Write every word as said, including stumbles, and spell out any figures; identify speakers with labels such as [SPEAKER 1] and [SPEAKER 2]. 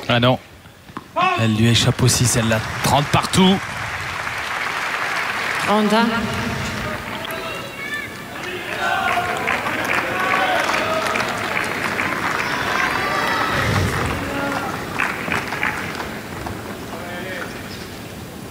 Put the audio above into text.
[SPEAKER 1] Ah non. Elle lui échappe aussi celle-là. trente partout.
[SPEAKER 2] trente.